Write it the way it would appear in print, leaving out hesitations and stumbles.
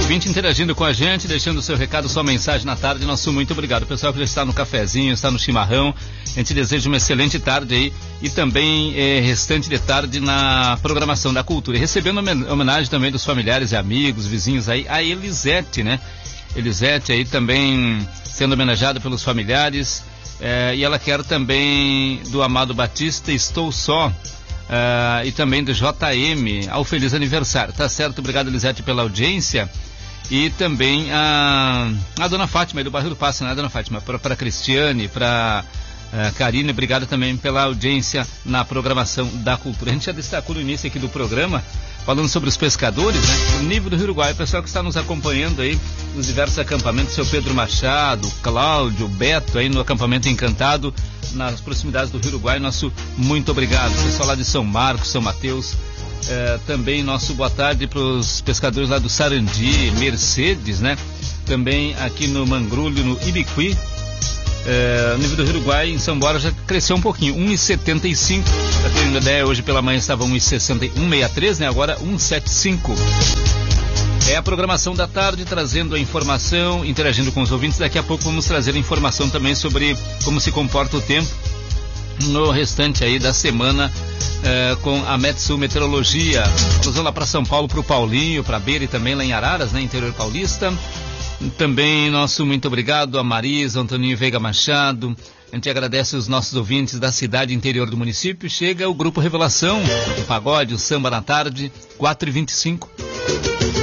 ouvinte interagindo com a gente, deixando o seu recado, sua mensagem na tarde, nosso muito obrigado. O pessoal que já está no cafezinho, está no chimarrão, a gente deseja uma excelente tarde aí e também restante de tarde na programação da cultura. E recebendo homenagem também dos familiares e amigos, vizinhos aí, a Elisete, né? Elisete aí também sendo homenageada pelos familiares, e ela quer também do Amado Batista, Estou Só. E também do JM, ao feliz aniversário, tá certo? Obrigado, Elisete, pela audiência. E também a dona Fátima, do bairro do Passo, né, dona Fátima? Para Cristiane, para Karine, obrigado também pela audiência na programação da cultura. A gente já destacou no início aqui do programa, falando sobre os pescadores, né? O nível do Rio Uruguai, o pessoal que está nos acompanhando aí nos diversos acampamentos, seu Pedro Machado, Cláudio, Beto, aí no acampamento Encantado, nas proximidades do Rio Uruguai, nosso muito obrigado. Pessoal lá de São Marcos, São Mateus, também nosso boa tarde para os pescadores lá do Sarandi, Mercedes, né? Também aqui no Mangrulho, no Ibiqui. O nível do Rio Uruguai em São Borja já cresceu um pouquinho, 1,75. Para ter uma ideia, hoje pela manhã estava 1,63, né? Agora 1,75. É a programação da tarde, trazendo a informação, interagindo com os ouvintes. Daqui a pouco vamos trazer a informação também sobre como se comporta o tempo no restante aí da semana, com a Metsul Meteorologia. Vamos lá para São Paulo, para o Paulinho, para a Beira e também lá em Araras, né, interior paulista. Também nosso muito obrigado a Marisa, Antoninho Veiga Machado. A gente agradece os nossos ouvintes da cidade interior do município. Chega o Grupo Revelação, o pagode, o samba na tarde, 4h25.